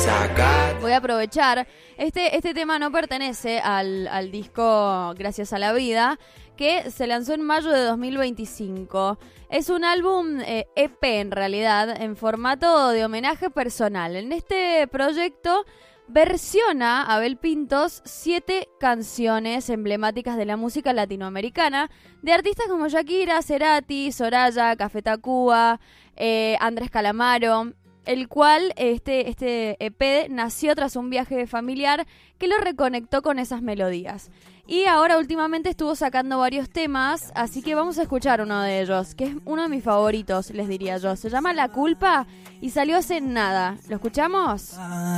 Voy a aprovechar. Este tema no pertenece al disco Gracias a la Vida, que se lanzó en mayo de 2025. Es un álbum EP en realidad, en formato de homenaje personal. En este proyecto versiona Abel Pintos 7 canciones emblemáticas de la música latinoamericana de artistas como Shakira, Cerati, Soraya, Café Tacuba, Andrés Calamaro, el cual este EP nació tras un viaje familiar que lo reconectó con esas melodías. Y ahora últimamente estuvo sacando varios temas, así que vamos a escuchar uno de ellos, que es uno de mis favoritos, les diría yo. Se llama La Culpa y salió hace nada. ¿Lo escuchamos?